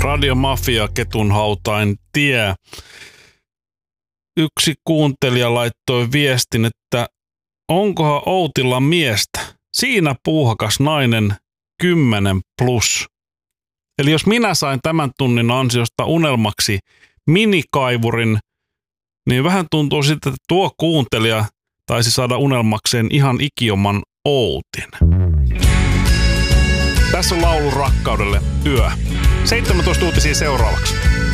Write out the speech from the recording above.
Radiomafia Ketunhautain tie. Yksi kuuntelija laittoi viestin, että onkohan Outilla miestä? Siinä puuhakas nainen 10 plus. Eli jos minä sain tämän tunnin ansiosta unelmaksi minikaivurin, niin vähän tuntuu sitten, että tuo kuuntelija taisi saada unelmakseen ihan ikioman Outin. Tässä on laulu rakkaudelle yö. 17 uutisia seuraavaksi.